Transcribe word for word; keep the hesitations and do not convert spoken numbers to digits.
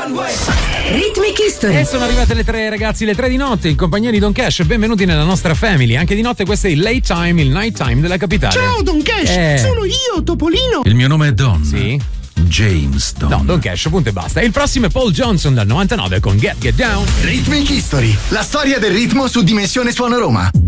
Rhythmic History. E sono arrivate le tre, ragazzi, le tre di notte in compagnia di Don Cash. Benvenuti nella nostra family. Anche di notte questo è il late time, il night time della capitale. Ciao Don Cash, eh. sono io, Topolino. Il mio nome è Don. Sì. James Don. No, Don Cash, punto e basta. Il prossimo è Paul Johnson dal novantanove con Get Get Down. Rhythmic History, la storia del ritmo su Dimensione Suono Roma.